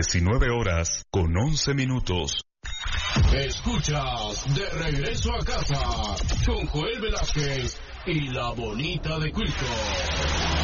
19:11. Escuchas De Regreso a Casa con Joel Velázquez y La Bonita de Quilco.